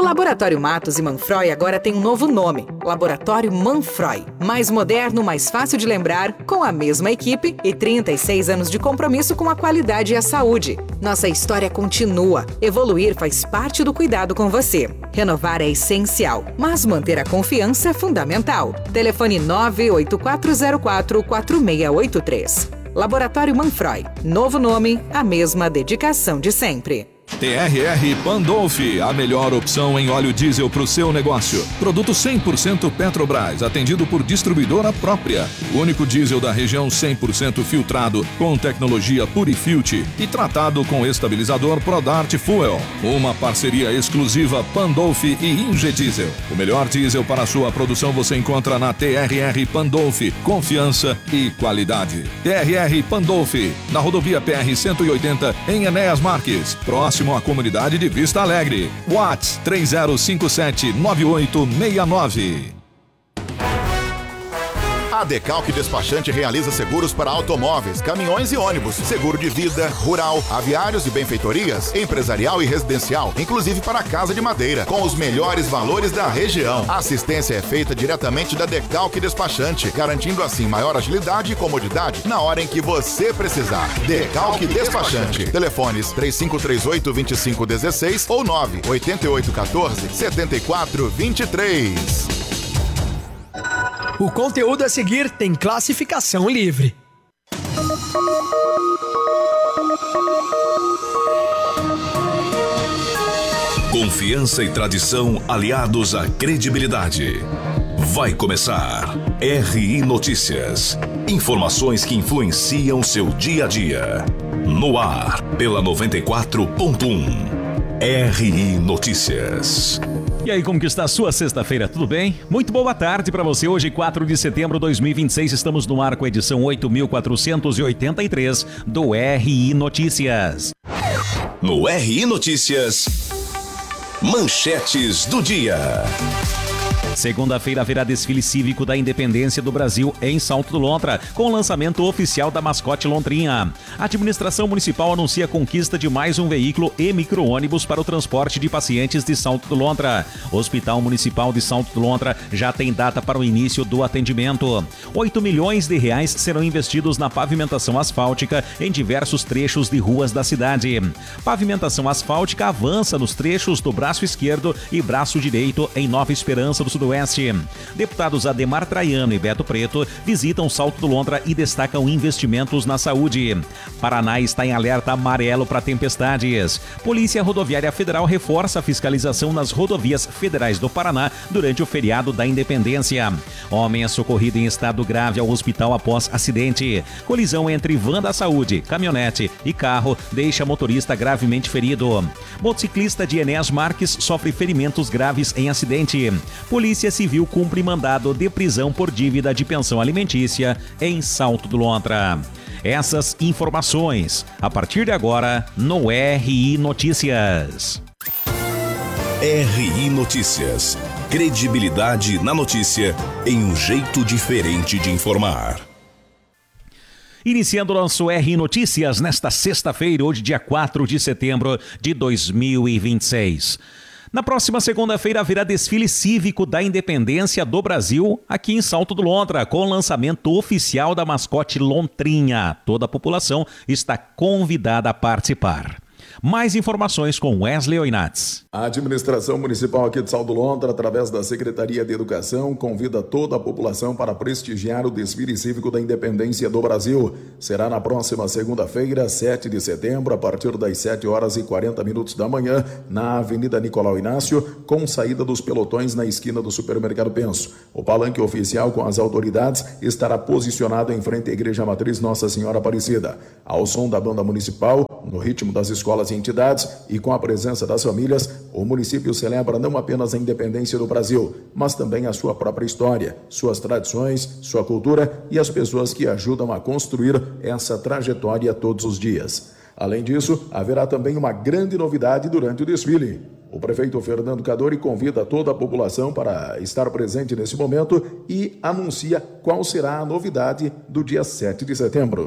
O Laboratório Matos e Manfroy agora tem um novo nome, Laboratório Manfroy. Mais moderno, mais fácil de lembrar, com a mesma equipe e 36 anos de compromisso com a qualidade e a saúde. Nossa história continua. Evoluir faz parte do cuidado com você. Renovar é essencial, mas manter a confiança é fundamental. Telefone 98404-4683. Laboratório Manfroy. Novo nome, a mesma dedicação de sempre. TRR Pandolfi, a melhor opção em óleo diesel para o seu negócio. Produto 100% Petrobras, atendido por distribuidora própria. O único diesel da região 100% filtrado, com tecnologia Purifilt e tratado com estabilizador Prodart Fuel. Uma parceria exclusiva Pandolfi e Ingediesel. O melhor diesel para a sua produção você encontra na TRR Pandolfi. Confiança e qualidade. TRR Pandolfi, na rodovia PR 180, em Enéas Marques, próximo à comunidade de Vista Alegre. WhatsApp 3057-9869. A Decalque Despachante realiza seguros para automóveis, caminhões e ônibus, seguro de vida, rural, aviários e benfeitorias, empresarial e residencial, inclusive para casa de madeira, com os melhores valores da região. A assistência é feita diretamente da Decalque Despachante, garantindo assim maior agilidade e comodidade na hora em que você precisar. Decalque Despachante. Telefones 3538-2516 ou 98814-7423. O conteúdo a seguir tem classificação livre. Confiança e tradição aliados à credibilidade. Vai começar RI Notícias. Informações que influenciam seu dia a dia. No ar, pela 94.1. RI Notícias. E aí, como que está a sua sexta-feira? Tudo bem? Muito boa tarde para você. Hoje, 4 de setembro de 2026, estamos no ar com a edição 8.483 do RI Notícias. No RI Notícias, manchetes do dia. Segunda-feira haverá desfile cívico da Independência do Brasil em Salto do Lontra, com o lançamento oficial da mascote Lontrinha. A administração municipal anuncia a conquista de mais um veículo e micro-ônibus para o transporte de pacientes de Salto do Lontra. O Hospital Municipal de Salto do Lontra já tem data para o início do atendimento. 8 milhões de reais serão investidos na pavimentação asfáltica em diversos trechos de ruas da cidade. Pavimentação asfáltica avança nos trechos do braço esquerdo e braço direito em Nova Esperança do Sudoeste. Deputados Ademar Traiano e Beto Preto visitam Salto do Lontra e destacam investimentos na saúde. Paraná está em alerta amarelo para tempestades. Polícia Rodoviária Federal reforça a fiscalização nas rodovias federais do Paraná durante o feriado da Independência. Homem é socorrido em estado grave ao hospital após acidente. Colisão entre van da saúde, caminhonete e carro deixa motorista gravemente ferido. Motociclista de Enéas Marques sofre ferimentos graves em acidente. Polícia Civil cumpre mandado de prisão por dívida de pensão alimentícia em Salto do Lontra. Essas informações, a partir de agora, no RI Notícias. RI Notícias. Credibilidade na notícia em um jeito diferente de informar. Iniciando o nosso RI Notícias nesta sexta-feira, hoje dia 4 de setembro de 2026. Na próxima segunda-feira haverá desfile cívico da Independência do Brasil aqui em Salto do Lontra, com o lançamento oficial da mascote Lontrinha. Toda a população está convidada a participar. Mais informações com Wesley Oinatz. A administração municipal aqui de Salto do Lontra, através da Secretaria de Educação, convida toda a população para prestigiar o desfile cívico da Independência do Brasil. Será na próxima segunda-feira, 7 de setembro, a partir das 7h40 da manhã, na Avenida Nicolau Inácio, com saída dos pelotões na esquina do Supermercado Penso. O palanque oficial com as autoridades estará posicionado em frente à Igreja Matriz Nossa Senhora Aparecida. Ao som da banda municipal, no ritmo das escolas e entidades e com a presença das famílias, o município celebra não apenas a independência do Brasil, mas também a sua própria história, suas tradições, sua cultura e as pessoas que ajudam a construir essa trajetória todos os dias. Além disso, haverá também uma grande novidade durante o desfile. O prefeito Fernando Cadori convida toda a população para estar presente nesse momento e anuncia qual será a novidade do dia 7 de setembro.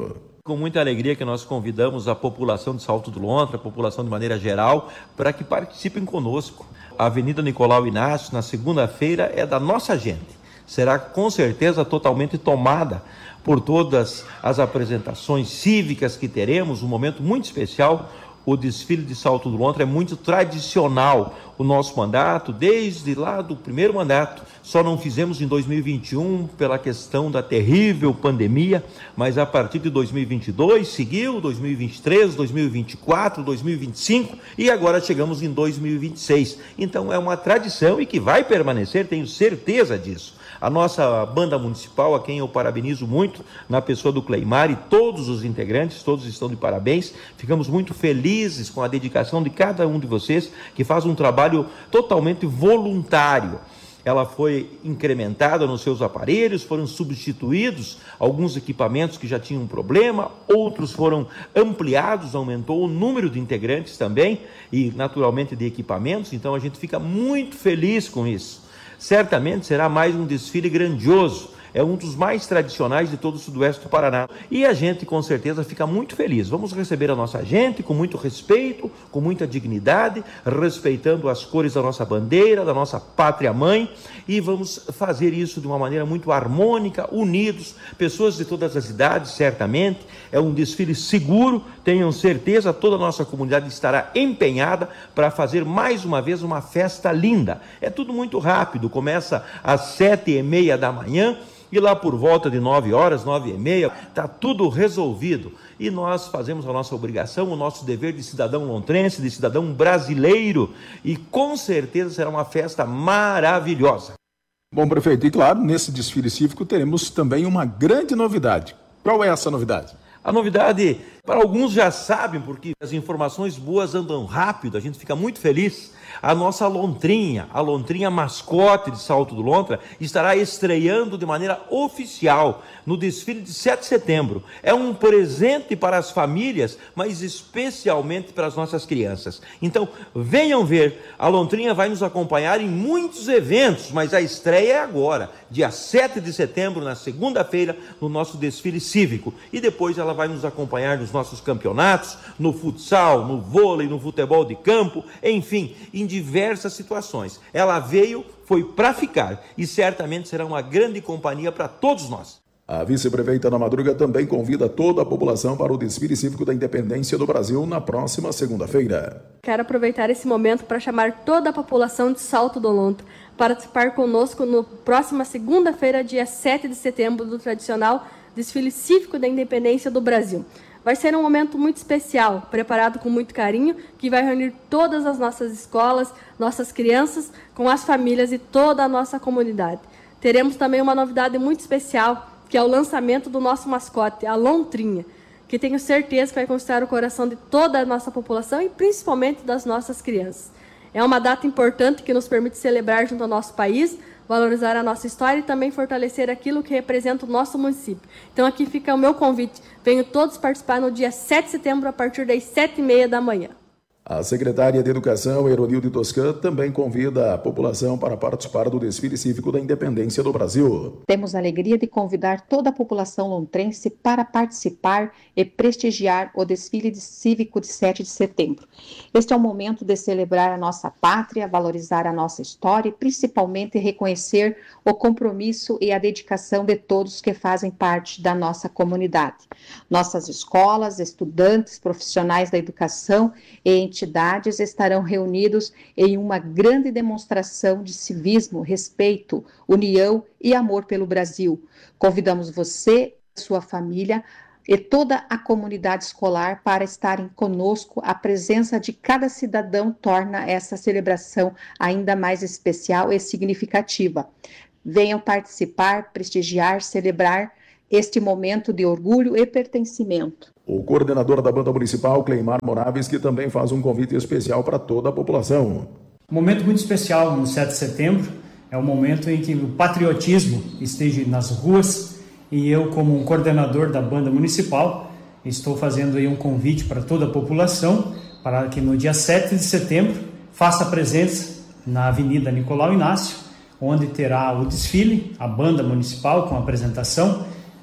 Com muita alegria que nós convidamos a população de Salto do Lontra, a população de maneira geral, para que participem conosco. A Avenida Nicolau Inácio, na segunda-feira, é da nossa gente. Será com certeza totalmente tomada por todas as apresentações cívicas que teremos, um momento muito especial. O desfile de Salto do Lontra é muito tradicional. O nosso mandato, desde lá do primeiro mandato, só não fizemos em 2021 pela questão da terrível pandemia, mas a partir de 2022 seguiu, 2023, 2024, 2025 e agora chegamos em 2026. Então é uma tradição e que vai permanecer, tenho certeza disso. A nossa banda municipal, a quem eu parabenizo muito, na pessoa do Cleimar e todos os integrantes, todos estão de parabéns. Ficamos muito felizes com a dedicação de cada um de vocês, que faz um trabalho totalmente voluntário. Ela foi incrementada nos seus aparelhos, foram substituídos alguns equipamentos que já tinham um problema, outros foram ampliados, aumentou o número de integrantes também e naturalmente de equipamentos, então a gente fica muito feliz com isso. Certamente será mais um desfile grandioso, é um dos mais tradicionais de todo o sudoeste do Paraná. E a gente com certeza fica muito feliz. Vamos receber a nossa gente com muito respeito, com muita dignidade, respeitando as cores da nossa bandeira, da nossa pátria mãe, e vamos fazer isso de uma maneira muito harmônica, unidos, pessoas de todas as idades, certamente. É um desfile seguro, tenham certeza, toda a nossa comunidade estará empenhada para fazer mais uma vez uma festa linda. É tudo muito rápido, começa às 7h30 da manhã, e lá por volta de 9 horas, 9h30, está tudo resolvido. E nós fazemos a nossa obrigação, o nosso dever de cidadão lontrense, de cidadão brasileiro. E com certeza será uma festa maravilhosa. Bom, prefeito, e claro, nesse desfile cívico teremos também uma grande novidade. Qual é essa novidade? A novidade, para alguns já sabem, porque as informações boas andam rápido, a gente fica muito feliz. A nossa lontrinha, a lontrinha mascote de Salto do Lontra, estará estreando de maneira oficial no desfile de 7 de setembro. É um presente para as famílias, mas especialmente para as nossas crianças. Então, venham ver, a lontrinha vai nos acompanhar em muitos eventos, mas a estreia é agora, dia 7 de setembro, na segunda-feira, no nosso desfile cívico. E depois ela vai nos acompanhar nos nossos campeonatos, no futsal, no vôlei, no futebol de campo, enfim, em diversas situações. Ela veio, foi para ficar e certamente será uma grande companhia para todos nós. A vice-prefeita Ana Madruga também convida toda a população para o desfile cívico da Independência do Brasil na próxima segunda-feira. Quero aproveitar esse momento para chamar toda a população de Salto do Lontra para participar conosco no próxima segunda-feira, dia 7 de setembro, do tradicional desfile cívico da Independência do Brasil. Vai ser um momento muito especial, preparado com muito carinho, que vai reunir todas as nossas escolas, nossas crianças, com as famílias e toda a nossa comunidade. Teremos também uma novidade muito especial, que é o lançamento do nosso mascote, a Lontrinha, que tenho certeza que vai conquistar o coração de toda a nossa população e principalmente das nossas crianças. É uma data importante que nos permite celebrar junto ao nosso país, valorizar a nossa história e também fortalecer aquilo que representa o nosso município. Então aqui fica o meu convite. Venham todos participar no dia 7 de setembro, a partir das 7h30 da manhã. A secretária de Educação, Heronilde Toscan, também convida a população para participar do desfile cívico da Independência do Brasil. Temos a alegria de convidar toda a população lontrense para participar e prestigiar o desfile cívico de 7 de setembro. Este é o momento de celebrar a nossa pátria, valorizar a nossa história e principalmente reconhecer o compromisso e a dedicação de todos que fazem parte da nossa comunidade. Nossas escolas, estudantes, profissionais da educação e entidades estarão reunidos em uma grande demonstração de civismo, respeito, união e amor pelo Brasil. Convidamos você, sua família e toda a comunidade escolar para estarem conosco. A presença de cada cidadão torna essa celebração ainda mais especial e significativa. Venham participar, prestigiar, celebrar este momento de orgulho e pertencimento. O coordenador da Banda Municipal, Cleimar Moraves, que também faz um convite especial para toda a população. Um momento muito especial no 7 de setembro, é o momento em que o patriotismo esteja nas ruas e eu, como um coordenador da Banda Municipal, estou fazendo aí um convite para toda a população para que no dia 7 de setembro faça presença na Avenida Nicolau Inácio, onde terá o desfile, a Banda Municipal com a apresentação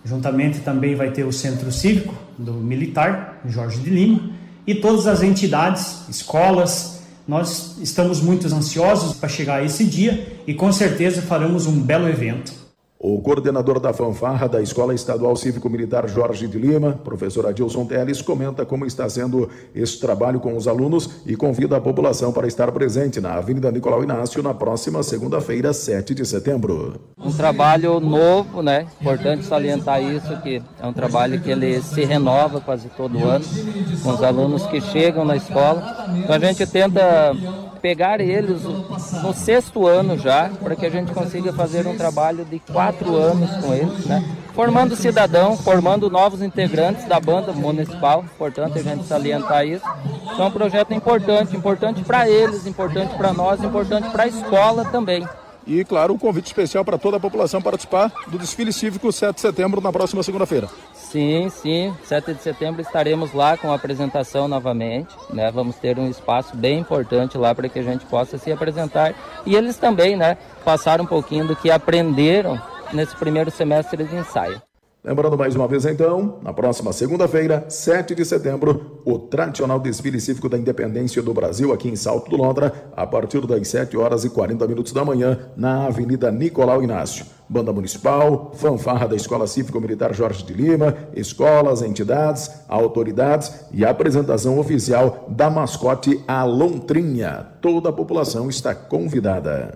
Juntamente também vai ter o Centro Cívico do Militar, Jorge de Lima, e todas as entidades, escolas. Nós estamos muito ansiosos para chegar a esse dia e com certeza faremos um belo evento. O coordenador da fanfarra da Escola Estadual Cívico-Militar Jorge de Lima, professor Adilson Teles, comenta como está sendo esse trabalho com os alunos e convida a população para estar presente na Avenida Nicolau Inácio na próxima segunda-feira, 7 de setembro. Um trabalho novo, né? Importante salientar isso, que é um trabalho que ele se renova quase todo ano, com os alunos que chegam na escola. Então a gente tenta pegar eles no 6º ano já, para que a gente consiga fazer um trabalho de 4 anos com eles, né? Formando cidadão, formando novos integrantes da banda municipal, importante a gente salientar isso. Então é um projeto importante para eles, importante para nós, importante para a escola também. E, claro, um convite especial para toda a população participar do desfile cívico 7 de setembro, na próxima segunda-feira. Sim, 7 de setembro estaremos lá com a apresentação novamente, né? Vamos ter um espaço bem importante lá para que a gente possa se apresentar. E eles também, né, passaram um pouquinho do que aprenderam nesse primeiro semestre de ensaio. Lembrando mais uma vez, então, na próxima segunda-feira, 7 de setembro, o tradicional desfile cívico da Independência do Brasil, aqui em Salto do Lontra, a partir das 7h40 da manhã, na Avenida Nicolau Inácio. Banda Municipal, fanfarra da Escola Cívico-Militar Jorge de Lima, escolas, entidades, autoridades e apresentação oficial da mascote A Lontrinha. Toda a população está convidada.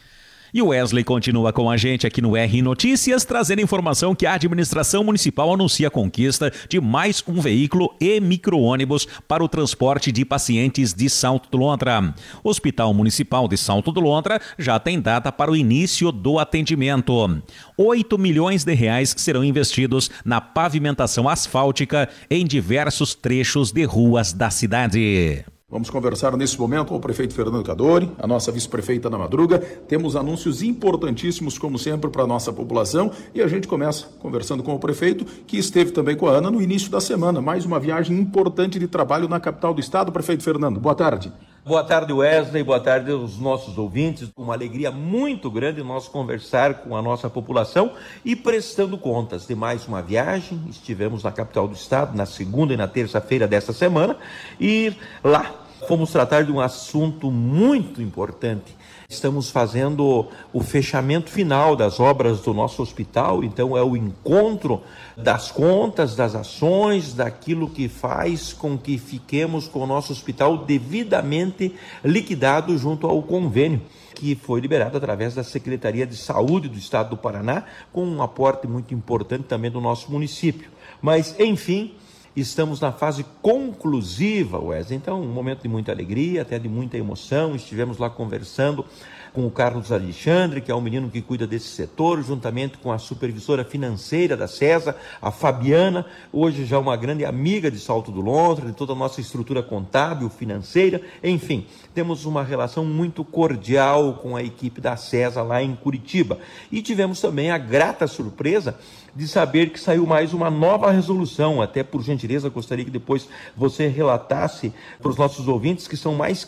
E o Wesley continua com a gente aqui no RI Notícias, trazendo informação que a administração municipal anuncia a conquista de mais um veículo e micro-ônibus para o transporte de pacientes de Salto do Lontra. O Hospital Municipal de Salto do Lontra já tem data para o início do atendimento. 8 milhões de reais serão investidos na pavimentação asfáltica em diversos trechos de ruas da cidade. Vamos conversar nesse momento com o prefeito Fernando Cadori, a nossa vice-prefeita Ana Madruga. Temos anúncios importantíssimos, como sempre, para a nossa população. E a gente começa conversando com o prefeito, que esteve também com a Ana no início da semana. Mais uma viagem importante de trabalho na capital do estado. Prefeito Fernando, boa tarde. Boa tarde, Wesley. Boa tarde aos nossos ouvintes. Uma alegria muito grande nós conversar com a nossa população e prestando contas de mais uma viagem. Estivemos na capital do estado na segunda e na terça-feira desta semana e lá fomos tratar de um assunto muito importante. Estamos fazendo o fechamento final das obras do nosso hospital, então é o encontro das contas, das ações, daquilo que faz com que fiquemos com o nosso hospital devidamente liquidado junto ao convênio, que foi liberado através da Secretaria de Saúde do Estado do Paraná, com um aporte muito importante também do nosso município. Mas, enfim, estamos na fase conclusiva, Wesley. Então, um momento de muita alegria, até de muita emoção. Estivemos lá conversando com o Carlos Alexandre, que é o menino que cuida desse setor, juntamente com a supervisora financeira da CESA, a Fabiana, hoje já uma grande amiga de Salto do Lontra, de toda a nossa estrutura contábil, financeira, enfim, temos uma relação muito cordial com a equipe da CESA lá em Curitiba. E tivemos também a grata surpresa de saber que saiu mais uma nova resolução. Até por gentileza gostaria que depois você relatasse para os nossos ouvintes que são mais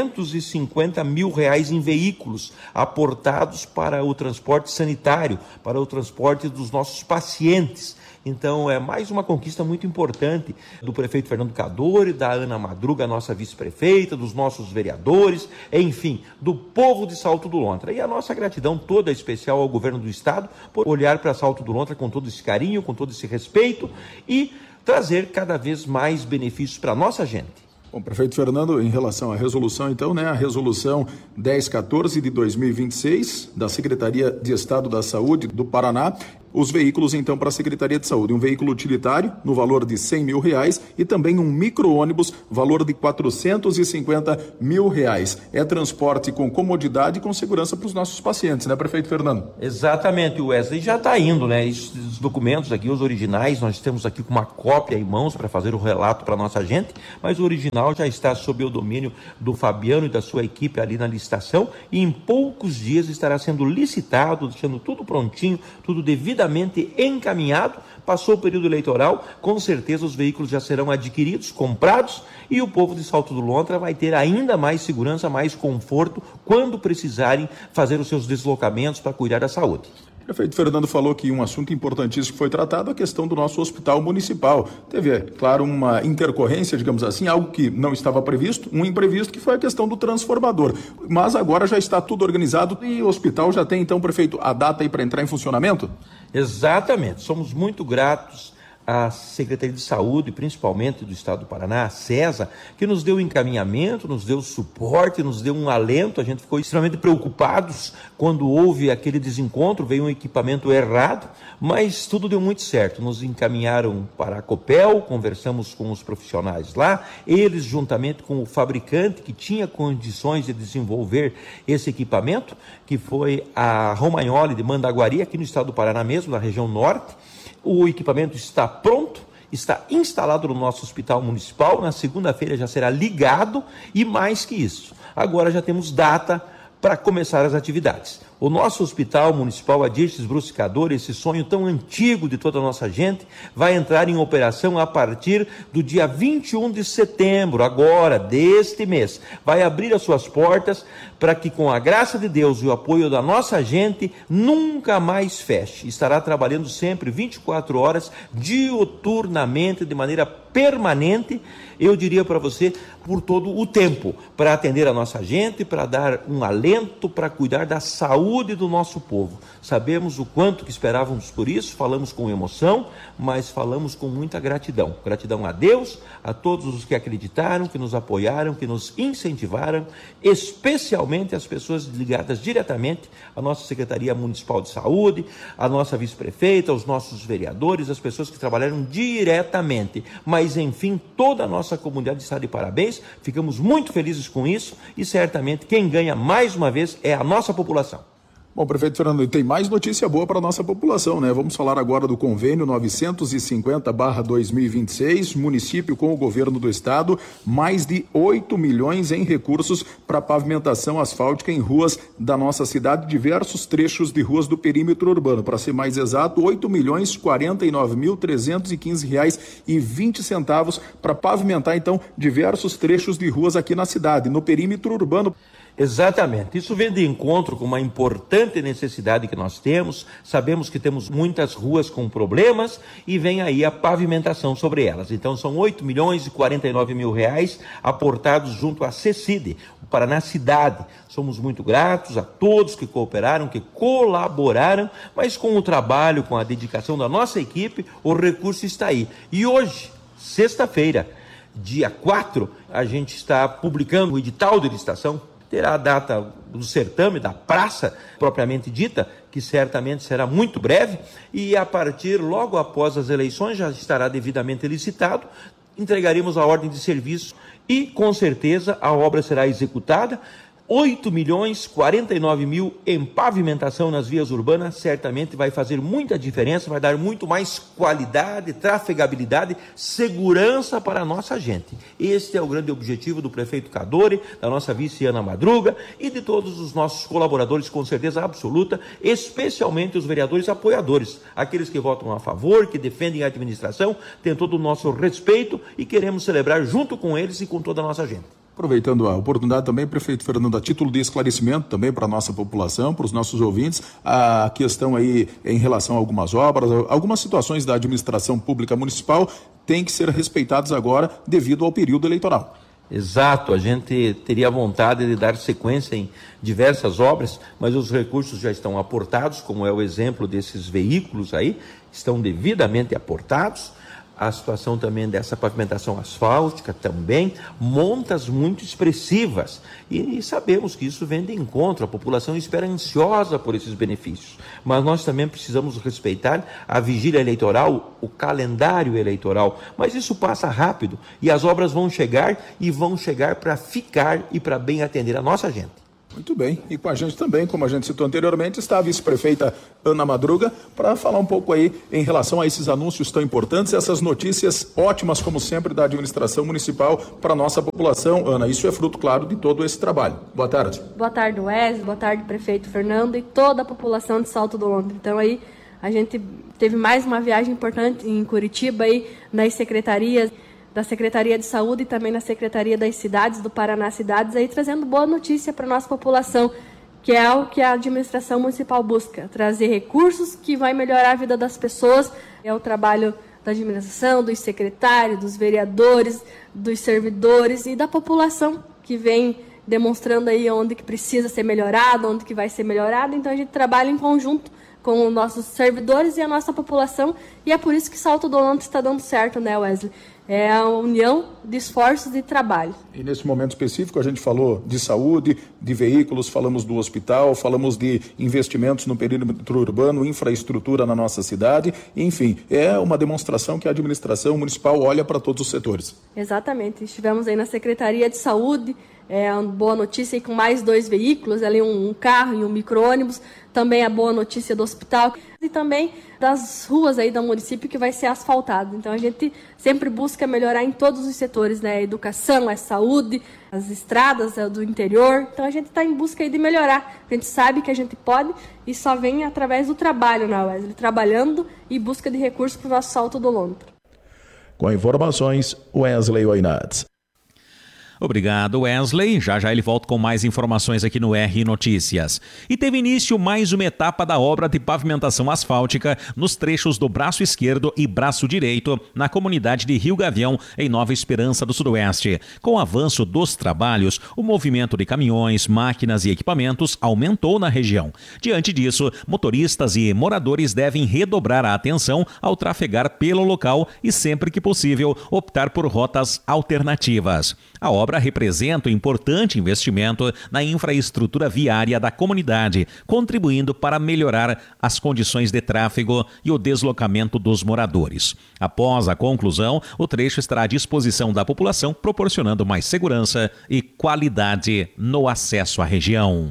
550 mil reais em veículos aportados para o transporte sanitário, para o transporte dos nossos pacientes. Então é mais uma conquista muito importante do prefeito Fernando Cadori, da Ana Madruga, nossa vice-prefeita, dos nossos vereadores, enfim, do povo de Salto do Lontra. E a nossa gratidão toda especial ao governo do estado por olhar para Salto do Lontra com todo esse carinho, com todo esse respeito e trazer cada vez mais benefícios para a nossa gente. Bom, prefeito Fernando, em relação à resolução, então, né, a resolução 1014 de 2026 da Secretaria de Estado da Saúde do Paraná, os veículos, então, para a Secretaria de Saúde. Um veículo utilitário, no valor de 100 mil reais, e também um micro-ônibus, valor de 450 mil reais. É transporte com comodidade e com segurança para os nossos pacientes, né, prefeito Fernando? Exatamente, Wesley. Já está indo, né? Os documentos aqui, os originais, nós temos aqui com uma cópia em mãos para fazer o relato para a nossa gente, mas o original já está sob o domínio do Fabiano e da sua equipe ali na licitação, e em poucos dias estará sendo licitado, deixando tudo prontinho, tudo devidamente encaminhado. Passou o período eleitoral, com certeza os veículos já serão adquiridos, comprados, e o povo de Salto do Lontra vai ter ainda mais segurança, mais conforto, quando precisarem fazer os seus deslocamentos para cuidar da saúde. O prefeito Fernando falou que um assunto importantíssimo que foi tratado é a questão do nosso hospital municipal. Teve, claro, uma intercorrência, digamos assim, algo que não estava previsto, um imprevisto, que foi a questão do transformador. Mas agora já está tudo organizado e o hospital já tem, então, prefeito, a data aí para entrar em funcionamento? Exatamente. Somos muito gratos à Secretaria de Saúde, principalmente do Estado do Paraná, a CESA, que nos deu encaminhamento, nos deu suporte, nos deu um alento. A gente ficou extremamente preocupados quando houve aquele desencontro, veio um equipamento errado, mas tudo deu muito certo. Nos encaminharam para a Copel, conversamos com os profissionais lá, eles juntamente com o fabricante que tinha condições de desenvolver esse equipamento, que foi a Romagnoli de Mandaguari, aqui no Estado do Paraná mesmo, na região norte. O equipamento está pronto, está instalado no nosso hospital municipal, na segunda-feira já será ligado e mais que isso, agora já temos data para começar as atividades. O nosso hospital municipal Adirces Bruscador, esse sonho tão antigo de toda a nossa gente, vai entrar em operação a partir do dia 21 de setembro, agora, deste mês. Vai abrir as suas portas para que, com a graça de Deus e o apoio da nossa gente, nunca mais feche. Estará trabalhando sempre 24 horas, diuturnamente, de maneira permanente, eu diria para você, por todo o tempo, para atender a nossa gente, para dar um alento, para cuidar da saúde do nosso povo. Sabemos o quanto que esperávamos por isso, falamos com emoção, mas falamos com muita gratidão. Gratidão a Deus, a todos os que acreditaram, que nos apoiaram, que nos incentivaram, especialmente as pessoas ligadas diretamente à nossa Secretaria Municipal de Saúde, à nossa vice-prefeita, aos nossos vereadores, as pessoas que trabalharam diretamente. Mas, enfim, toda a nossa comunidade está de parabéns, ficamos muito felizes com isso e certamente quem ganha mais uma vez é a nossa população. Bom, prefeito Fernando, tem mais notícia boa para a nossa população, né? Vamos falar agora do convênio 950/2026, município com o governo do estado, mais de 8 milhões em recursos para pavimentação asfáltica em ruas da nossa cidade, diversos trechos de ruas do perímetro urbano. Para ser mais exato, R$ 8.049.315,20 para pavimentar, então, diversos trechos de ruas aqui na cidade, no perímetro urbano. Exatamente, isso vem de encontro com uma importante necessidade que nós temos. Sabemos que temos muitas ruas com problemas e vem aí a pavimentação sobre elas. Então são R$ 8.049.000 aportados junto à CECID, o Paraná Cidade. Somos muito gratos a todos que cooperaram, que colaboraram, mas com o trabalho, com a dedicação da nossa equipe, o recurso está aí. E hoje, sexta-feira, dia 4, a gente está publicando o edital de licitação. Terá a data do certame, da praça propriamente dita, que certamente será muito breve, e a partir, logo após as eleições, já estará devidamente licitado, entregaremos a ordem de serviço e, com certeza, a obra será executada. R$ 8.049.000 em pavimentação nas vias urbanas, certamente vai fazer muita diferença, vai dar muito mais qualidade, trafegabilidade, segurança para a nossa gente. Este é o grande objetivo do prefeito Cadore, da nossa vice Ana Madruga e de todos os nossos colaboradores, com certeza absoluta, especialmente os vereadores apoiadores, aqueles que votam a favor, que defendem a administração, têm todo o nosso respeito e queremos celebrar junto com eles e com toda a nossa gente. Aproveitando a oportunidade também, prefeito Fernando, a título de esclarecimento também para a nossa população, para os nossos ouvintes, a questão aí em relação a algumas obras, algumas situações da administração pública municipal têm que ser respeitadas agora devido ao período eleitoral. Exato, a gente teria vontade de dar sequência em diversas obras, mas os recursos já estão aportados, como é o exemplo desses veículos aí, estão devidamente aportados. A situação também dessa pavimentação asfáltica também, montas muito expressivas, e sabemos que isso vem de encontro, a população espera ansiosa por esses benefícios, mas nós também precisamos respeitar a vigília eleitoral, o calendário eleitoral, mas isso passa rápido e as obras vão chegar para ficar e para bem atender a nossa gente. Muito bem, e com a gente também, como a gente citou anteriormente, está a vice-prefeita Ana Madruga, para falar um pouco aí em relação a esses anúncios tão importantes, essas notícias ótimas, como sempre, da administração municipal para a nossa população. Ana, isso é fruto, claro, de todo esse trabalho. Boa tarde. Boa tarde, Wesley, boa tarde, prefeito Fernando e toda a população de Salto do Lontra. Então aí, a gente teve mais uma viagem importante em Curitiba, aí, nas secretarias, da Secretaria de Saúde e também na Secretaria das Cidades, do Paraná Cidades, aí trazendo boa notícia para a nossa população, que é o que a administração municipal busca, trazer recursos que vai melhorar a vida das pessoas. É o trabalho da administração, dos secretários, dos vereadores, dos servidores e da população que vem demonstrando aí onde que precisa ser melhorado, onde que vai ser melhorado. Então a gente trabalha em conjunto com os nossos servidores e a nossa população, e é por isso que Salto do Lontra está dando certo, né, Wesley? É a união de esforços e trabalho. E nesse momento específico a gente falou de saúde, de veículos, falamos do hospital, falamos de investimentos no perímetro urbano, infraestrutura na nossa cidade, enfim, é uma demonstração que a administração municipal olha para todos os setores. Exatamente, estivemos aí na Secretaria de Saúde, uma boa notícia aí com mais 2 veículos, ali um carro e um micro-ônibus, também a boa notícia do hospital e também das ruas aí do município que vai ser asfaltado. Então a gente sempre busca melhorar em todos os setores, né? A educação, a saúde, as estradas do interior. Então a gente está em busca aí de melhorar. A gente sabe que a gente pode e só vem através do trabalho, né, Wesley? Trabalhando e busca de recursos para o nosso Salto do Lontra. Com informações, Wesley Oinats. Obrigado, Wesley. Já já ele volta com mais informações aqui no RI Notícias. E teve início mais uma etapa da obra de pavimentação asfáltica nos trechos do braço esquerdo e braço direito na comunidade de Rio Gavião, em Nova Esperança do Sudoeste. Com o avanço dos trabalhos, o movimento de caminhões, máquinas e equipamentos aumentou na região. Diante disso, motoristas e moradores devem redobrar a atenção ao trafegar pelo local e, sempre que possível, optar por rotas alternativas. A obra representa um importante investimento na infraestrutura viária da comunidade, contribuindo para melhorar as condições de tráfego e o deslocamento dos moradores. Após a conclusão, o trecho estará à disposição da população, proporcionando mais segurança e qualidade no acesso à região.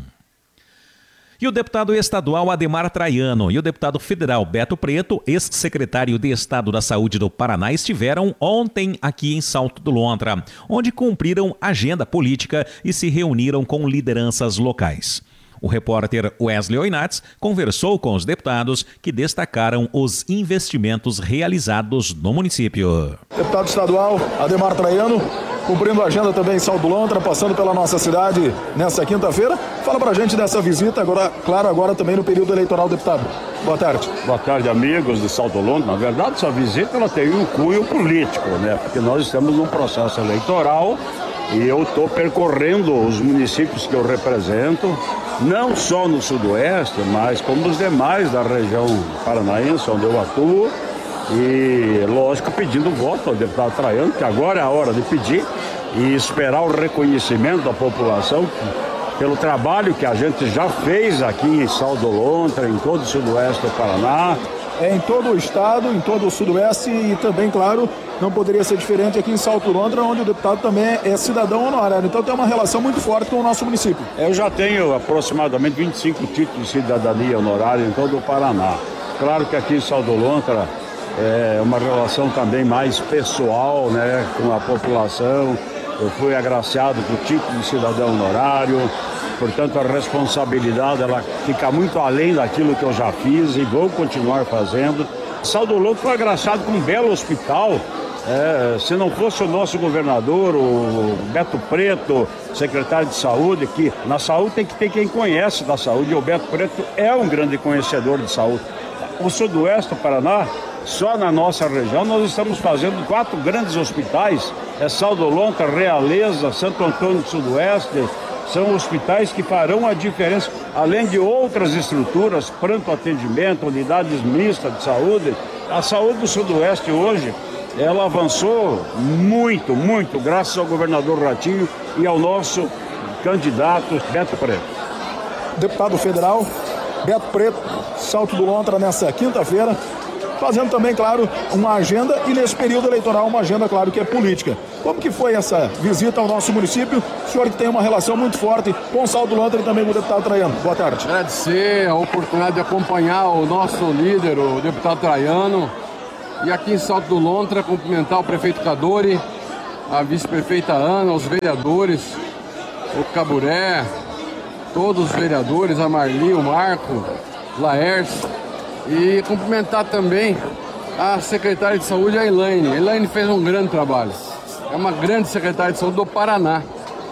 E o deputado estadual Ademar Traiano e o deputado federal Beto Preto, ex-secretário de Estado da Saúde do Paraná, estiveram ontem aqui em Salto do Lontra, onde cumpriram agenda política e se reuniram com lideranças locais. O repórter Wesley Oinats conversou com os deputados que destacaram os investimentos realizados no município. Deputado estadual Ademar Traiano, cumprindo a agenda também em Salto do Lontra, passando pela nossa cidade nessa quinta-feira. Fala pra gente dessa visita, agora também no período eleitoral, deputado. Boa tarde. Boa tarde, amigos de Salto do Lontra. Na verdade, essa visita ela tem um cunho político, né? Porque nós estamos num processo eleitoral e eu estou percorrendo os municípios que eu represento, não só no Sudoeste, mas como os demais da região paranaense, onde eu atuo. E, lógico, pedindo voto ao deputado Traiano, que agora é a hora de pedir e esperar o reconhecimento da população pelo trabalho que a gente já fez aqui em Salto do Lontra, em todo o Sudoeste do Paraná. Em todo o estado, em todo o Sudoeste e também, claro, não poderia ser diferente aqui em Salto do Lontra, onde o deputado também é cidadão honorário. Então tem uma relação muito forte com o nosso município. Eu já tenho aproximadamente 25 títulos de cidadania honorária em todo o Paraná. Claro que aqui em Salto do Lontra é uma relação também mais pessoal, né, com a população. Eu fui agraciado com o título de cidadão honorário, portanto a responsabilidade ela fica muito além daquilo que eu já fiz e vou continuar fazendo. Salto do Lontra foi agraciado com um belo hospital. Se não fosse o nosso governador, o Beto Preto, secretário de saúde, que na saúde tem que ter quem conhece da saúde, e o Beto Preto é um grande conhecedor de saúde. O Sudoeste do Paraná, só na nossa região, nós estamos fazendo 4 grandes hospitais, Salto do Lontra, Realeza, Santo Antônio do Sudoeste. São hospitais que farão a diferença, além de outras estruturas, pronto atendimento, unidades mistas de saúde. A saúde do Sudoeste hoje, ela avançou muito, muito, graças ao governador Ratinho e ao nosso candidato Beto Preto. Deputado federal Beto Preto, Salto do Lontra nessa quinta-feira, fazendo também, claro, uma agenda e nesse período eleitoral uma agenda, claro, que é política. Como que foi essa visita ao nosso município? O senhor que tem uma relação muito forte com o Salto do Lontra e também com o deputado Traiano. Boa tarde. Agradecer a oportunidade de acompanhar o nosso líder, o deputado Traiano, e aqui em Salto do Lontra cumprimentar o prefeito Cadori, a vice-prefeita Ana, os vereadores, o Caburé, todos os vereadores, a Marli, o Marco, Laércio, e cumprimentar também a secretária de saúde, a Elaine. A Elaine fez um grande trabalho. É uma grande secretária de saúde do Paraná.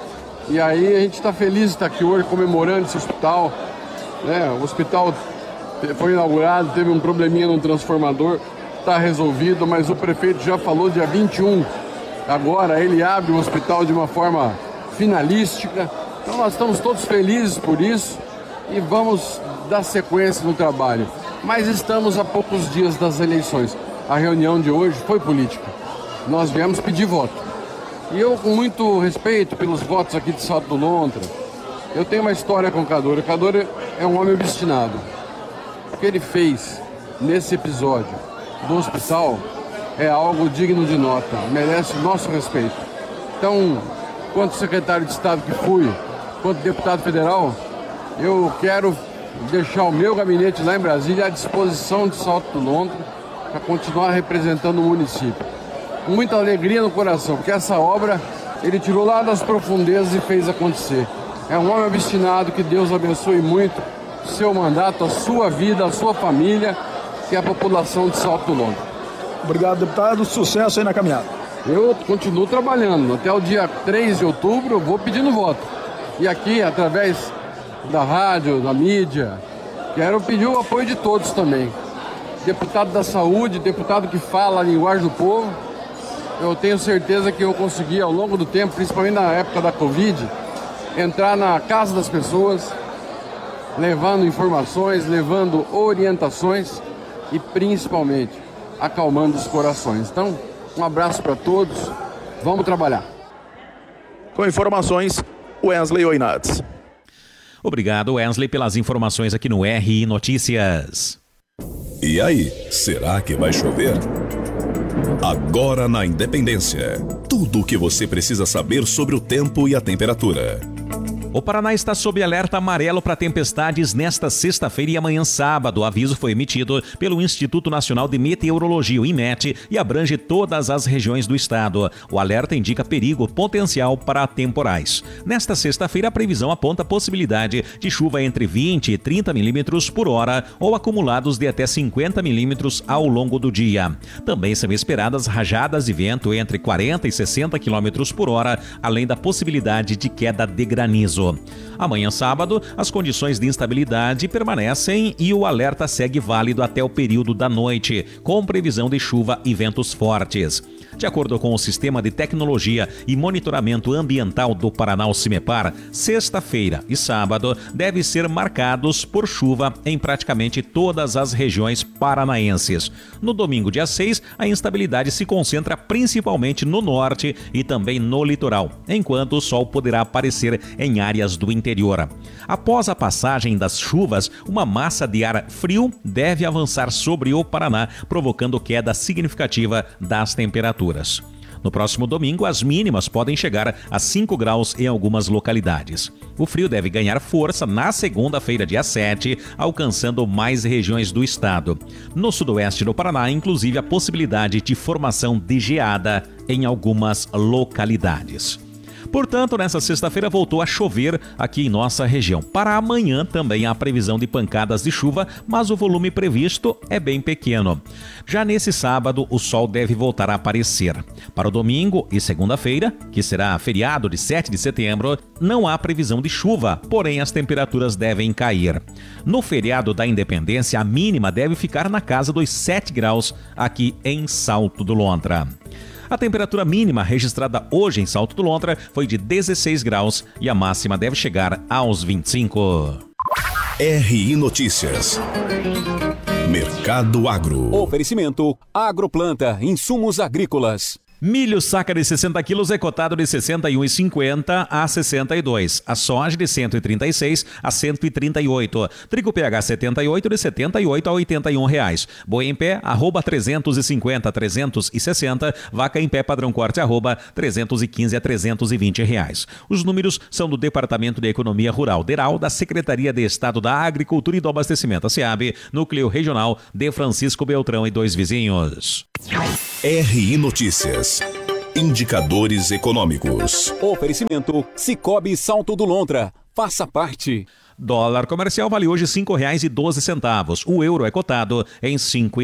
E aí a gente está feliz de estar aqui hoje comemorando esse hospital, né? O hospital foi inaugurado, teve um probleminha no transformador, está resolvido, mas o prefeito já falou dia 21, agora ele abre o hospital de uma forma finalística. Então nós estamos todos felizes por isso e vamos dar sequência no trabalho. Mas estamos a poucos dias das eleições. A reunião de hoje foi política. Nós viemos pedir voto. E eu, com muito respeito pelos votos aqui de Salto do Lontra, eu tenho uma história com o Cadore. O Cadore é um homem obstinado. O que ele fez nesse episódio do hospital é algo digno de nota, merece nosso respeito. Então, quanto secretário de Estado que fui, quanto deputado federal, eu quero deixar o meu gabinete lá em Brasília à disposição de Salto do Lontra para continuar representando o município. Com muita alegria no coração, porque essa obra ele tirou lá das profundezas e fez acontecer. É um homem obstinado, que Deus abençoe muito o seu mandato, a sua vida, a sua família e a população de Salto do Lontra. Obrigado, deputado. Sucesso aí na caminhada. Eu continuo trabalhando. Até o dia 3 de outubro eu vou pedindo voto. E aqui, através da rádio, da mídia, quero pedir o apoio de todos também. Deputado da saúde, deputado que fala a linguagem do povo. Eu tenho certeza que eu consegui, ao longo do tempo, principalmente na época da Covid, entrar na casa das pessoas, levando informações, levando orientações e, principalmente, acalmando os corações. Então, um abraço para todos. Vamos trabalhar. Com informações, Wesley Oinats. Obrigado, Wesley, pelas informações aqui no RI Notícias. E aí, será que vai chover? Agora na Independência, tudo o que você precisa saber sobre o tempo e a temperatura. O Paraná está sob alerta amarelo para tempestades nesta sexta-feira e amanhã sábado. O aviso foi emitido pelo Instituto Nacional de Meteorologia, o INMET, e abrange todas as regiões do estado. O alerta indica perigo potencial para temporais. Nesta sexta-feira, a previsão aponta a possibilidade de chuva entre 20 e 30 milímetros por hora ou acumulados de até 50 milímetros ao longo do dia. Também são esperadas rajadas de vento entre 40 e 60 quilômetros por hora, além da possibilidade de queda de granizo. Amanhã sábado, as condições de instabilidade permanecem e o alerta segue válido até o período da noite, com previsão de chuva e ventos fortes. De acordo com o Sistema de Tecnologia e Monitoramento Ambiental do Paraná, o CIMEPAR, sexta-feira e sábado devem ser marcados por chuva em praticamente todas as regiões paranaenses. No domingo, dia 6, a instabilidade se concentra principalmente no norte e também no litoral, enquanto o sol poderá aparecer em áreas do interior. Após a passagem das chuvas, uma massa de ar frio deve avançar sobre o Paraná, provocando queda significativa das temperaturas. No próximo domingo, as mínimas podem chegar a 5 graus em algumas localidades. O frio deve ganhar força na segunda-feira, dia 7, alcançando mais regiões do estado. No sudoeste do Paraná, inclusive, a possibilidade de formação de geada em algumas localidades. Portanto, nessa sexta-feira voltou a chover aqui em nossa região. Para amanhã também há previsão de pancadas de chuva, mas o volume previsto é bem pequeno. Já nesse sábado, o sol deve voltar a aparecer. Para o domingo e segunda-feira, que será feriado de 7 de setembro, não há previsão de chuva, porém as temperaturas devem cair. No feriado da Independência, a mínima deve ficar na casa dos 7 graus aqui em Salto do Lontra. A temperatura mínima registrada hoje em Salto do Lontra foi de 16 graus e a máxima deve chegar aos 25. RI Notícias. Mercado Agro. Oferecimento Agroplanta, insumos agrícolas. Milho saca de 60 quilos é cotado de R$ 61,50 a R$ 62. A soja de 136 a 138. Trigo PH 78 de 78 a R$ 81 reais. Boi em pé, @350 a 360. Vaca em pé padrão corte, @315 a 320 reais. Os números são do Departamento de Economia Rural, DERAL, da Secretaria de Estado da Agricultura e do Abastecimento, a SEAB, Núcleo Regional de Francisco Beltrão e 2 vizinhos. RI Notícias. Indicadores econômicos. Oferecimento Cicobi Salto do Lontra. Faça parte. Dólar comercial vale hoje R$ 5,12. O euro é cotado em R$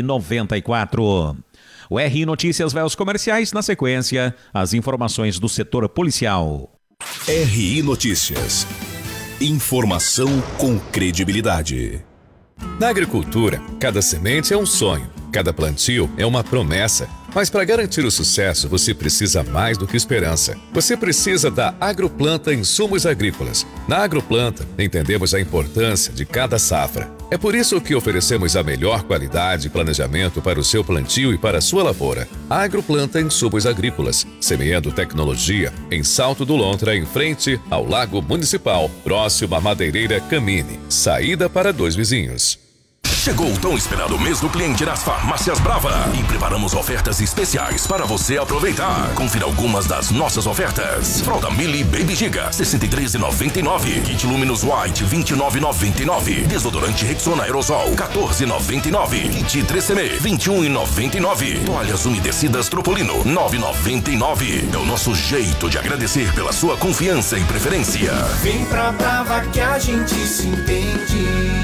5,94. O RI Notícias vai aos comerciais. Na sequência, as informações do setor policial. RI Notícias. Informação com credibilidade. Na agricultura, cada semente é um sonho, cada plantio é uma promessa. Mas para garantir o sucesso, você precisa mais do que esperança. Você precisa da Agroplanta Insumos Agrícolas. Na Agroplanta, entendemos a importância de cada safra. É por isso que oferecemos a melhor qualidade e planejamento para o seu plantio e para a sua lavoura. A Agroplanta Insumos Agrícolas, semeando tecnologia em Salto do Lontra, em frente ao Lago Municipal, próximo à Madeireira Camine. Saída para 2 vizinhos. Chegou o tão esperado mês do cliente nas Farmácias Brava e preparamos ofertas especiais para você aproveitar. Confira algumas das nossas ofertas. Fralda Mili Baby Giga, R$ 63,99. Kit Luminous White, R$ 29,99. Desodorante Rexona Aerosol, R$ 14,99. Kit 3CM, R$ 21,99. Toalhas umedecidas Tropolino, R$ 9,99. É o nosso jeito de agradecer pela sua confiança e preferência. Vem pra Brava que a gente se entende.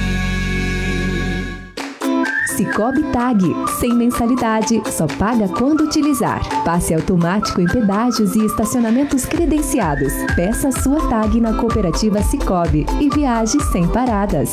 Sicoob Tag, sem mensalidade, só paga quando utilizar. Passe automático em pedágios e estacionamentos credenciados. Peça sua tag na cooperativa Sicoob e viaje sem paradas.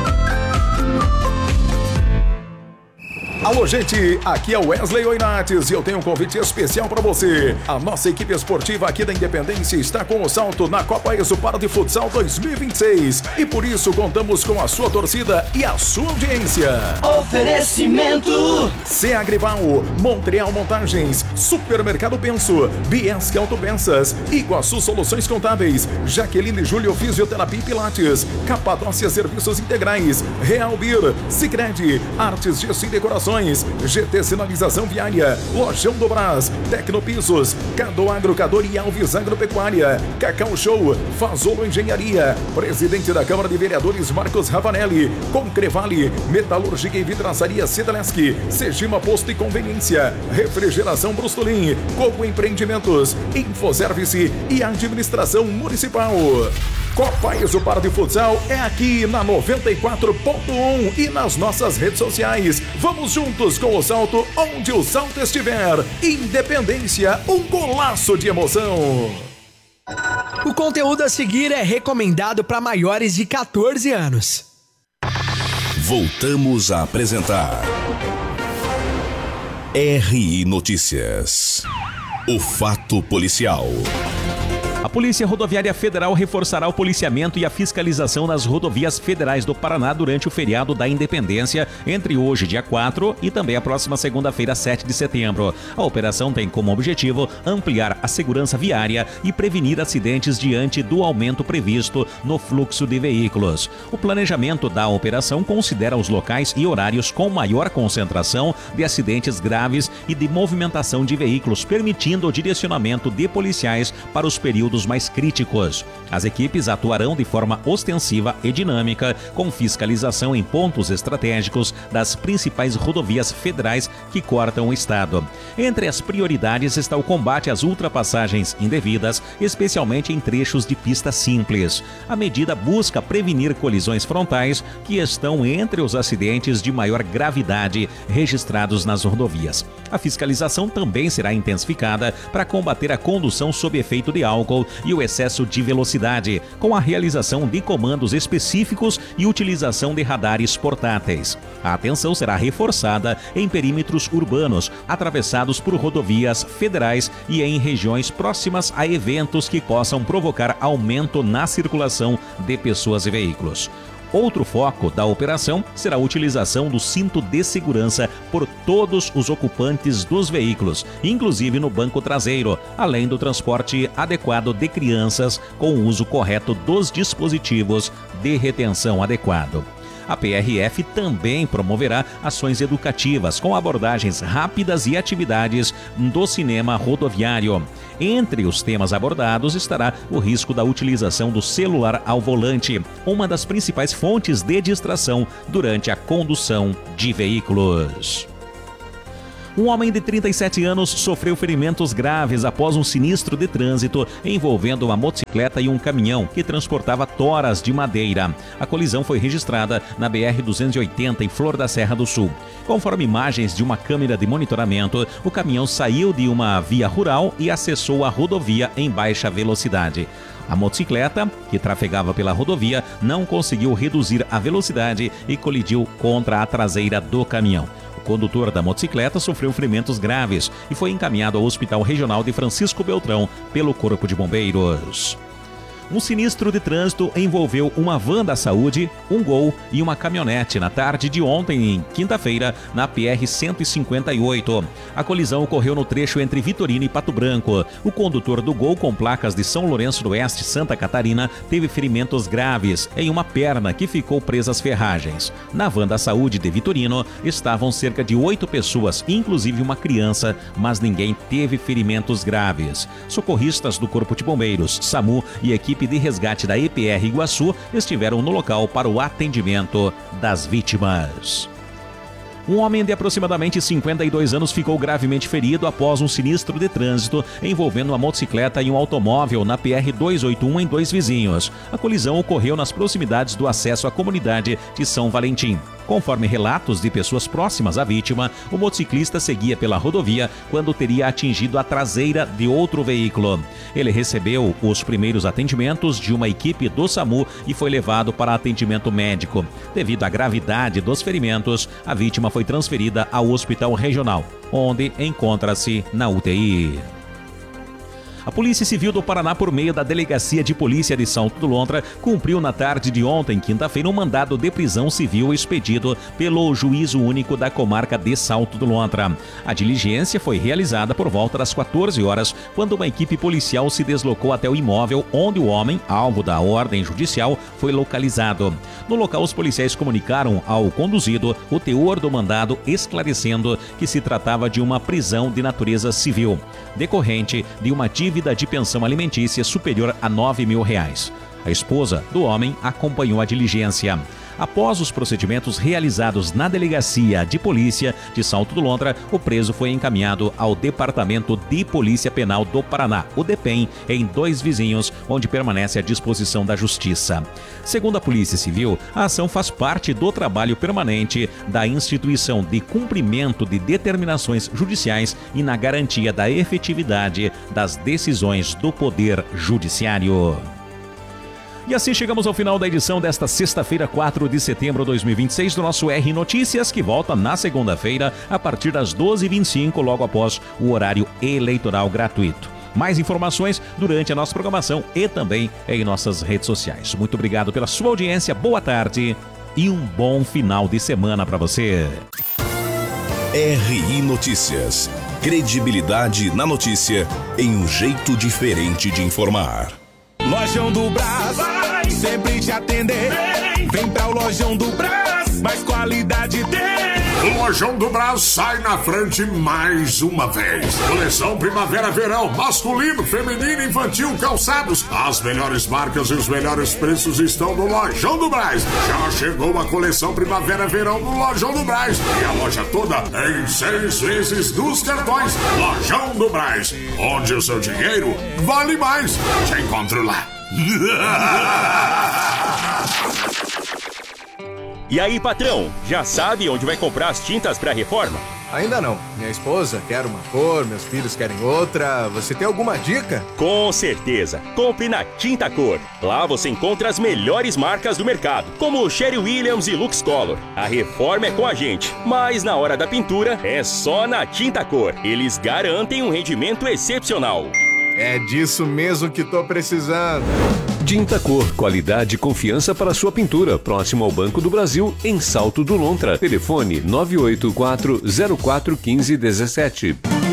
Alô, gente, aqui é o Wesley Oinates e eu tenho um convite especial para você. A nossa equipe esportiva aqui da Independência está com o salto na Copa Exupar de Futsal 2026 e por isso contamos com a sua torcida e a sua audiência. Oferecimento Agrival, Montreal Montagens, Supermercado Penso, Biesque Autopeças, Iguaçu Soluções Contábeis, Jaqueline Júlio Fisioterapia e Pilates, Capadócia Serviços Integrais, Real Beer, Sicredi, Artes Gesso e Decorações, GT Sinalização Viária, Lojão do Brás, Tecnopisos, Cado Agrocador e Alves Agropecuária, Cacau Show, Fazolo Engenharia, Presidente da Câmara de Vereadores Marcos Ravanelli, Concrevale, Metalúrgica e Vidraçaria Cedaleschi, Sejima Posto e Conveniência, Refrigeração Brustolin, Coco Empreendimentos, Infoservice e Administração Municipal. Copa Exupar de Futsal é aqui na 94.1 e nas nossas redes sociais. Vamos juntos com o salto onde o salto estiver. Independência, um golaço de emoção. O conteúdo a seguir é recomendado para maiores de 14 anos. Voltamos a apresentar RI Notícias. O fato policial. A Polícia Rodoviária Federal reforçará o policiamento e a fiscalização nas rodovias federais do Paraná durante o feriado da Independência, entre hoje, dia 4, e também a próxima segunda-feira, 7 de setembro. A operação tem como objetivo ampliar a segurança viária e prevenir acidentes diante do aumento previsto no fluxo de veículos. O planejamento da operação considera os locais e horários com maior concentração de acidentes graves e de movimentação de veículos, permitindo o direcionamento de policiais para os períodos mais críticos. As equipes atuarão de forma ostensiva e dinâmica, com fiscalização em pontos estratégicos das principais rodovias federais que cortam o estado. Entre as prioridades está o combate às ultrapassagens indevidas, especialmente em trechos de pista simples. A medida busca prevenir colisões frontais, que estão entre os acidentes de maior gravidade registrados nas rodovias. A fiscalização também será intensificada para combater a condução sob efeito de álcool e o excesso de velocidade, com a realização de comandos específicos e utilização de radares portáteis. A atenção será reforçada em perímetros urbanos, atravessados por rodovias federais e em regiões próximas a eventos que possam provocar aumento na circulação de pessoas e veículos. Outro foco da operação será a utilização do cinto de segurança por todos os ocupantes dos veículos, inclusive no banco traseiro, além do transporte adequado de crianças com o uso correto dos dispositivos de retenção adequado. A PRF também promoverá ações educativas com abordagens rápidas e atividades do cinema rodoviário. Entre os temas abordados estará o risco da utilização do celular ao volante, uma das principais fontes de distração durante a condução de veículos. Um homem de 37 anos sofreu ferimentos graves após um sinistro de trânsito envolvendo uma motocicleta e um caminhão que transportava toras de madeira. A colisão foi registrada na BR-280 em Flor da Serra do Sul. Conforme imagens de uma câmera de monitoramento, o caminhão saiu de uma via rural e acessou a rodovia em baixa velocidade. A motocicleta, que trafegava pela rodovia, não conseguiu reduzir a velocidade e colidiu contra a traseira do caminhão. O condutor da motocicleta sofreu ferimentos graves e foi encaminhado ao Hospital Regional de Francisco Beltrão pelo Corpo de Bombeiros. Um sinistro de trânsito envolveu uma van da saúde, um Gol e uma caminhonete na tarde de ontem, quinta-feira, na PR-158. A colisão ocorreu no trecho entre Vitorino e Pato Branco. O condutor do Gol, com placas de São Lourenço do Oeste, Santa Catarina, teve ferimentos graves em uma perna que ficou presa às ferragens. Na van da saúde de Vitorino estavam cerca de 8 pessoas, inclusive uma criança, mas ninguém teve ferimentos graves. Socorristas do Corpo de Bombeiros, SAMU e equipe de resgate da EPR Iguaçu estiveram no local para o atendimento das vítimas. Um homem de aproximadamente 52 anos ficou gravemente ferido após um sinistro de trânsito envolvendo uma motocicleta e um automóvel na PR-281 em Dois Vizinhos. A colisão ocorreu nas proximidades do acesso à comunidade de São Valentim. Conforme relatos de pessoas próximas à vítima, o motociclista seguia pela rodovia quando teria atingido a traseira de outro veículo. Ele recebeu os primeiros atendimentos de uma equipe do SAMU e foi levado para atendimento médico. Devido à gravidade dos ferimentos, a vítima foi transferida ao Hospital Regional, onde encontra-se na UTI. A Polícia Civil do Paraná, por meio da Delegacia de Polícia de Salto do Lontra, cumpriu na tarde de ontem, quinta-feira, um mandado de prisão civil expedido pelo Juízo Único da Comarca de Salto do Lontra. A diligência foi realizada por volta das 14 horas, quando uma equipe policial se deslocou até o imóvel onde o homem, alvo da ordem judicial, foi localizado. No local, os policiais comunicaram ao conduzido o teor do mandado, esclarecendo que se tratava de uma prisão de natureza civil, decorrente de uma dívida de pensão alimentícia superior a R$9 mil. A esposa do homem acompanhou a diligência. Após os procedimentos realizados na Delegacia de Polícia de Salto do Lontra, o preso foi encaminhado ao Departamento de Polícia Penal do Paraná, o DEPEN, em Dois Vizinhos, onde permanece à disposição da Justiça. Segundo a Polícia Civil, a ação faz parte do trabalho permanente da instituição de cumprimento de determinações judiciais e na garantia da efetividade das decisões do Poder Judiciário. E assim chegamos ao final da edição desta sexta-feira, 4 de setembro de 2026, do nosso R Notícias, que volta na segunda-feira, a partir das 12h25, logo após o horário eleitoral gratuito. Mais informações durante a nossa programação e também em nossas redes sociais. Muito obrigado pela sua audiência, boa tarde e um bom final de semana para você. RI Notícias. Credibilidade na notícia em um jeito diferente de informar. Lojão do Brás, vai sempre te atender. Vem pra o Lojão do Brás, mais qualidade tem. O Lojão do Brás sai na frente mais uma vez. Coleção Primavera-Verão, masculino, feminino, infantil, calçados. As melhores marcas e os melhores preços estão no Lojão do Brás. Já chegou a coleção Primavera-Verão no Lojão do Brás. E a loja toda em 6 vezes dos cartões. Lojão do Brás, onde o seu dinheiro vale mais. Te encontro lá. E aí, patrão, já sabe onde vai comprar as tintas para reforma? Ainda não. Minha esposa quer uma cor, meus filhos querem outra. Você tem alguma dica? Com certeza. Compre na Tinta Cor. Lá você encontra as melhores marcas do mercado, como Sherry Williams e Lux Color. A reforma é com a gente, mas na hora da pintura é só na Tinta Cor. Eles garantem um rendimento excepcional. É disso mesmo que tô precisando. Tinta Cor, qualidade e confiança para sua pintura. Próximo ao Banco do Brasil, em Salto do Lontra. Telefone 984-041517.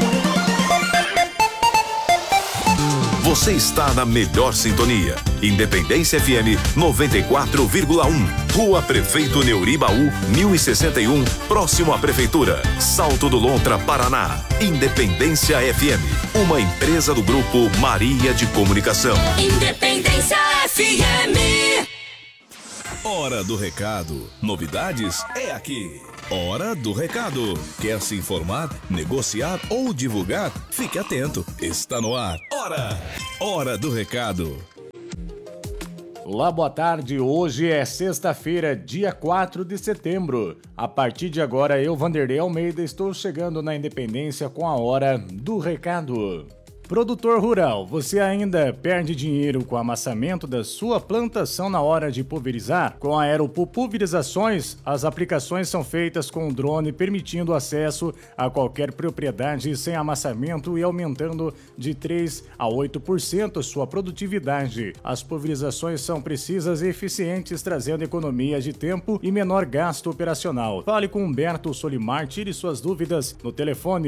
Você está na melhor sintonia. Independência FM 94,1. Rua Prefeito Neuribaú, 1061, próximo à Prefeitura. Salto do Lontra, Paraná. Independência FM, uma empresa do Grupo Maria de Comunicação. Independência FM. Hora do Recado. Novidades é aqui. Hora do Recado. Quer se informar, negociar ou divulgar? Fique atento. Está no ar. Hora do Recado. Olá, boa tarde. Hoje é sexta-feira, dia 4 de setembro. A partir de agora, eu, Vanderlei Almeida, estou chegando na Independência com a Hora do Recado. Produtor rural, você ainda perde dinheiro com o amassamento da sua plantação na hora de pulverizar? Com a Aeropool Pulverizações, as aplicações são feitas com o drone, permitindo acesso a qualquer propriedade sem amassamento e aumentando de 3 a 8% sua produtividade. As pulverizações são precisas e eficientes, trazendo economia de tempo e menor gasto operacional. Fale com Humberto Solimar, tire suas dúvidas no telefone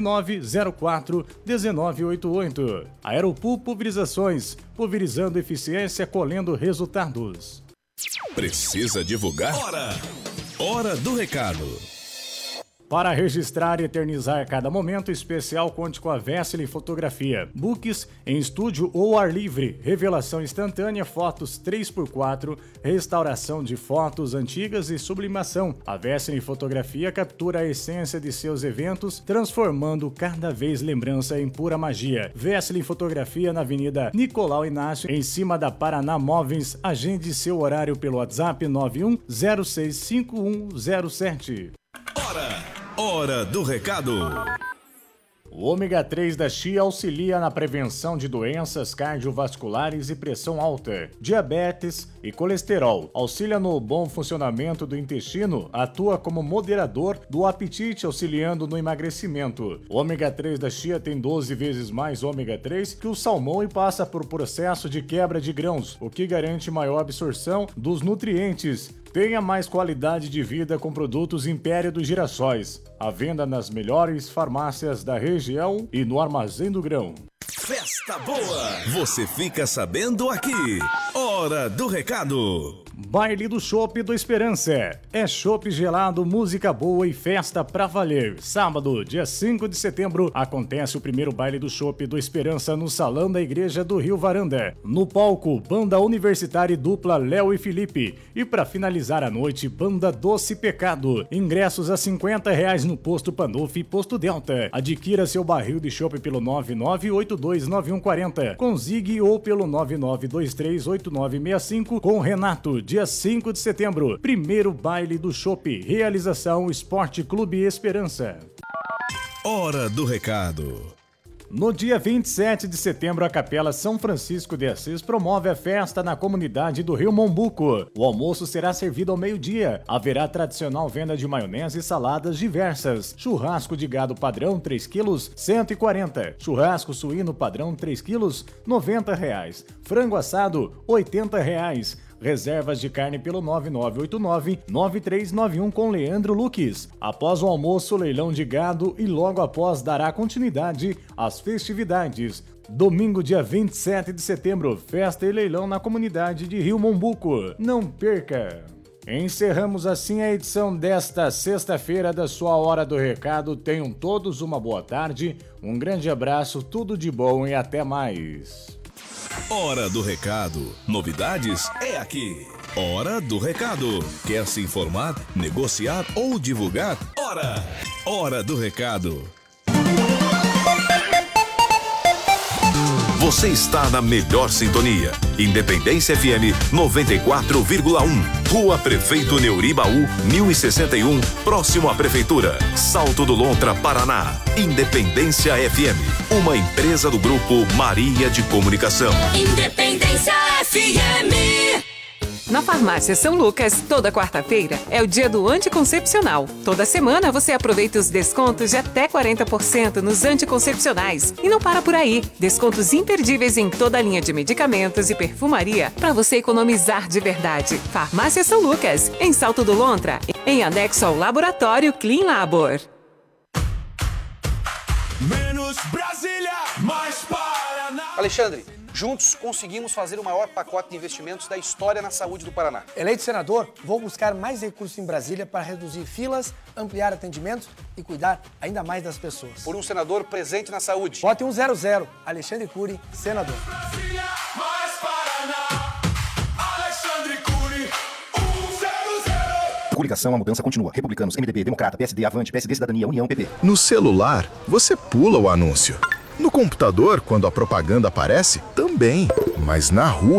9904-1988. Aeropool Pulverizações, pulverizando eficiência, colhendo resultados. Precisa divulgar? Hora do Recado. Para registrar e eternizar cada momento especial, conte com a Vesely Fotografia. Books em estúdio ou ar livre, revelação instantânea, fotos 3x4, restauração de fotos antigas e sublimação. A Vesely Fotografia captura a essência de seus eventos, transformando cada vez lembrança em pura magia. Vesely Fotografia na Avenida Nicolau Inácio, em cima da Paraná Móveis. Agende seu horário pelo WhatsApp 91065107. Hora do Recado. O ômega 3 da chia auxilia na prevenção de doenças cardiovasculares e pressão alta, diabetes e colesterol. Auxilia no bom funcionamento do intestino, atua como moderador do apetite, auxiliando no emagrecimento. O ômega 3 da chia tem 12 vezes mais ômega 3 que o salmão e passa por processo de quebra de grãos, o que garante maior absorção dos nutrientes. Tenha mais qualidade de vida com produtos Império dos Girassóis. À venda nas melhores farmácias da região e no Armazém do Grão. Festa boa! Você fica sabendo aqui. Hora do Recado. Baile do Chopp do Esperança. É chopp gelado, música boa e festa pra valer. Sábado, dia 5 de setembro, acontece o primeiro baile do Chopp do Esperança no Salão da Igreja do Rio Varanda. No palco, banda universitária e dupla Léo e Felipe. E para finalizar a noite, banda Doce Pecado. Ingressos a R$50 no Posto Panuf e Posto Delta. Adquira seu barril de chopp pelo 99829140 com Zig ou pelo 99238965 com Renato. Dia 5 de setembro, primeiro baile do Chopp. Realização Esporte Clube Esperança. Hora do Recado. No dia 27 de setembro, a Capela São Francisco de Assis promove a festa na comunidade do Rio Mombuco. O almoço será servido ao meio-dia. Haverá tradicional venda de maionese e saladas diversas. Churrasco de gado padrão 3 quilos, R$140. Churrasco suíno padrão 3 quilos, R$90. Frango assado, R$80. Reservas de carne pelo 9989-9391 com Leandro Luques. Após o almoço, leilão de gado e logo após dará continuidade às festividades. Domingo, dia 27 de setembro, festa e leilão na comunidade de Rio Mombuco. Não perca! Encerramos assim a edição desta sexta-feira da sua Hora do Recado. Tenham todos uma boa tarde, um grande abraço, tudo de bom e até mais. Hora do Recado. Novidades é aqui. Hora do Recado. Quer se informar, negociar ou divulgar? Hora do Recado. Você está na melhor sintonia. Independência FM 94,1. Rua Prefeito Neuribaú, 1061, próximo à Prefeitura. Salto do Lontra, Paraná. Independência FM, uma empresa do Grupo Maria de Comunicação. Independência FM. Na Farmácia São Lucas, toda quarta-feira é o dia do anticoncepcional. Toda semana você aproveita os descontos de até 40% nos anticoncepcionais. E não para por aí. Descontos imperdíveis em toda a linha de medicamentos e perfumaria para você economizar de verdade. Farmácia São Lucas, em Salto do Lontra, em anexo ao Laboratório Clean Labor. Menos Brasília, mais Paraná. Alexandre, juntos conseguimos fazer o maior pacote de investimentos da história na saúde do Paraná. Eleito senador, vou buscar mais recursos em Brasília para reduzir filas, ampliar atendimentos e cuidar ainda mais das pessoas. Por um senador presente na saúde. Vote 100, Alexandre Cury, senador. Brasília, mais Paraná. Alexandre Cury, 100. Coligação, a mudança continua. Republicanos, MDB, Democrata, PSD, Avante, PSD, Cidadania, União, PP. No celular, você pula o anúncio. No computador, quando a propaganda aparece, também. Mas na rua,